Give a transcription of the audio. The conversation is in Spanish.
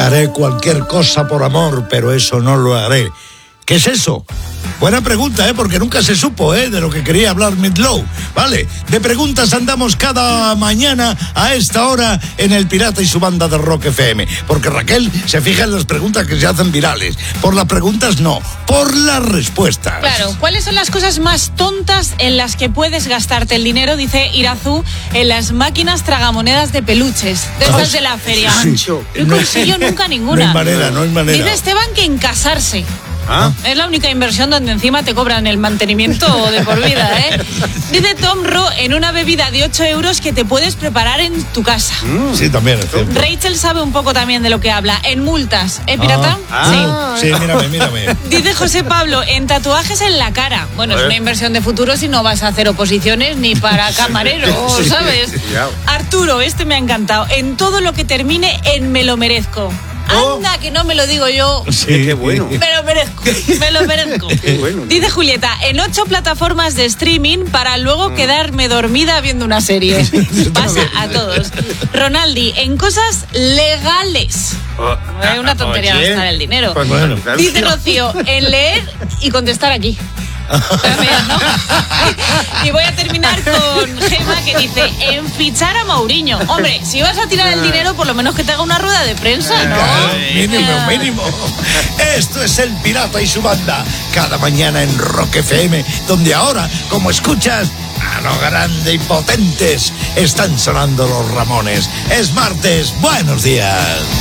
Haré cualquier cosa por amor, pero eso no lo haré. ¿Qué es eso? Buena pregunta, porque nunca se supo, de lo que quería hablar Midlow. Vale, de preguntas andamos cada mañana a esta hora en El Pirata y su banda de Rock FM. Porque Raquel se fija en las preguntas que se hacen virales. Por las preguntas no, por las respuestas. Claro, ¿cuáles son las cosas más tontas en las que puedes gastarte el dinero? Dice Irazú, en las máquinas tragamonedas de peluches, de estas de la feria. Sí. No consiguió nunca ninguna. No hay manera. Dice Esteban que en casarse. ¿Ah? Es la única inversión donde encima te cobran el mantenimiento de por vida, Dice Tom Ro, en una bebida de 8 euros que te puedes preparar en tu casa. Sí, también es cierto. Rachel sabe un poco también de lo que habla. En multas, pirata? Sí, mírame. Dice José Pablo, en tatuajes en la cara. Bueno, es una inversión de futuro si no vas a hacer oposiciones ni para camarero, ¿sabes? Arturo, este me ha encantado. En todo lo que termine en me lo merezco. Anda, que no me lo digo yo. Sí, qué bueno. Me lo merezco. Qué bueno. Dice Julieta, en 8 plataformas de streaming para luego quedarme dormida viendo una serie. Pasa a todos. Ronaldi, en cosas legales. Es una tontería gastar el dinero. Pues bueno. Dice Rocío, en leer y contestar aquí. También, ¿no? Y voy a terminar con Gema, que dice, en fichar a Mourinho. Hombre, si vas a tirar el dinero, por lo menos que te haga una rueda de prensa, ¿no? Mínimo. Esto es El Pirata y su banda, cada mañana en Rock FM, donde ahora, como escuchas, a lo grande y potentes, están sonando los Ramones. Es martes, buenos días.